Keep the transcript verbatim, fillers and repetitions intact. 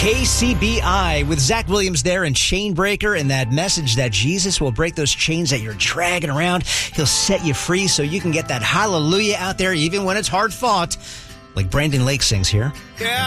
K C B I with Zach Williams there and Chain Breaker, and that message that Jesus will break those chains that you're dragging around. He'll set you free so you can get that hallelujah out there even when it's hard fought, like Brandon Lake sings here. Yeah.